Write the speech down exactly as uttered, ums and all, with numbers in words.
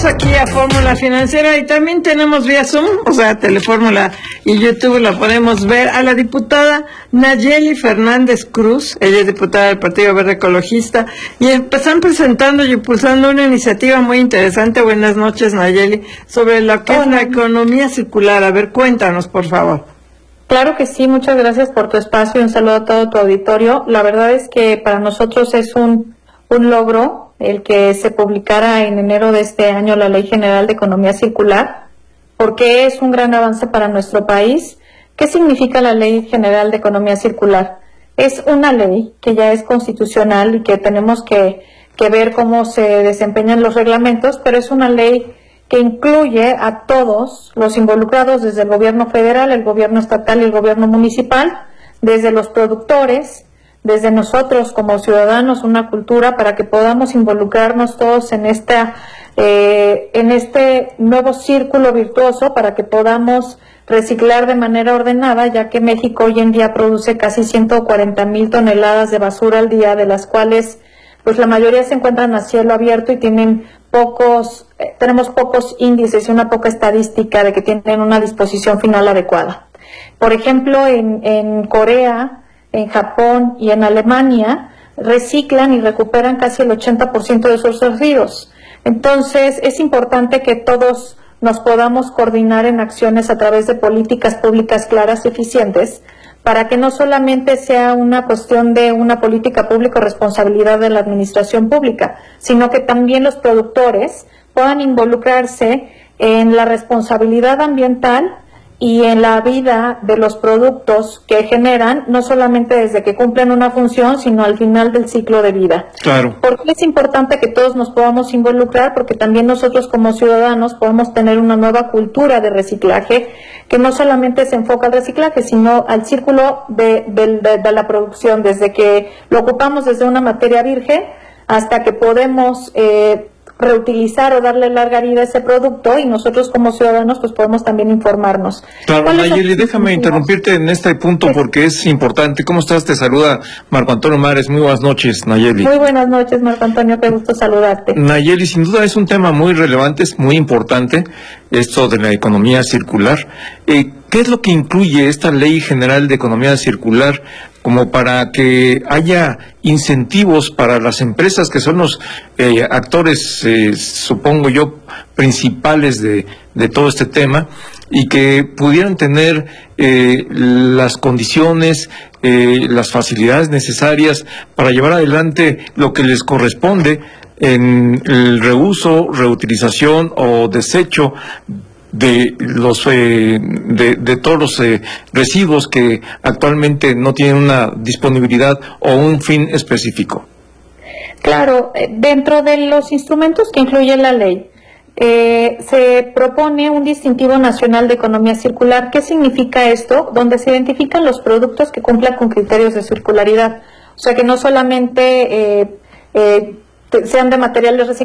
regreso aquí a Fórmula Financiera y también tenemos vía Zoom, o sea, Telefórmula y YouTube la podemos ver a la diputada Nayeli Fernández Cruz. Ella es diputada del Partido Verde Ecologista y están presentando y impulsando una iniciativa muy interesante. Buenas noches, Nayeli, sobre lo que es la economía circular. A ver, cuéntanos, por favor. Claro que sí, muchas gracias por tu espacio y un saludo a todo tu auditorio. La verdad es que para nosotros es un, un logro el que se publicara en enero de este año la Ley General de Economía Circular, porque es un gran avance para nuestro país. ¿Qué significa la Ley General de Economía Circular? Es una ley que ya es constitucional y que tenemos que, que ver cómo se desempeñan los reglamentos, pero es una ley que incluye a todos los involucrados, desde el gobierno federal, el gobierno estatal y el gobierno municipal, desde los productores, desde nosotros como ciudadanos, una cultura para que podamos involucrarnos todos en esta eh, en este nuevo círculo virtuoso, para que podamos reciclar de manera ordenada, ya que México hoy en día produce casi ciento cuarenta mil toneladas de basura al día, de las cuales pues la mayoría se encuentran a cielo abierto y tienen pocos, eh, tenemos pocos índices y una poca estadística de que tienen una disposición final adecuada. Por ejemplo, en, en Corea, en Japón y en Alemania reciclan y recuperan casi el ochenta por ciento de sus residuos. Entonces es importante que todos nos podamos coordinar en acciones a través de políticas públicas claras y eficientes, para que no solamente sea una cuestión de una política pública o responsabilidad de la administración pública, sino que también los productores puedan involucrarse en la responsabilidad ambiental y en la vida de los productos que generan, no solamente desde que cumplen una función, sino al final del ciclo de vida. Claro. ¿Por qué es importante que todos nos podamos involucrar? Porque también nosotros como ciudadanos podemos tener una nueva cultura de reciclaje, que no solamente se enfoca al reciclaje, sino al círculo de, de, de, de la producción, desde que lo ocupamos desde una materia virgen hasta que podemos eh, reutilizar o darle larga vida a ese producto, y nosotros como ciudadanos pues podemos también informarnos. Claro, Nayeli, déjame interrumpirte en este punto porque es importante. ¿Cómo estás? Te saluda Marco Antonio Mares. Muy buenas noches, Nayeli. Muy buenas noches, Marco Antonio, qué gusto saludarte. Nayeli, sin duda es un tema muy relevante, es muy importante esto de la economía circular. Eh, ¿Qué es lo que incluye esta Ley General de Economía Circular como para que haya incentivos para las empresas que son los eh, actores, eh, supongo yo, principales de, de todo este tema, y que pudieran tener eh, las condiciones, eh, las facilidades necesarias para llevar adelante lo que les corresponde en el reuso, reutilización o desecho de los eh, de, de todos los eh, residuos que actualmente no tienen una disponibilidad o un fin específico? Claro, dentro de los instrumentos que incluye la ley, eh, se propone un distintivo nacional de economía circular. ¿Qué significa esto? Donde se identifican los productos que cumplan con criterios de circularidad. O sea, que no solamente eh, eh, sean de materiales reciclados,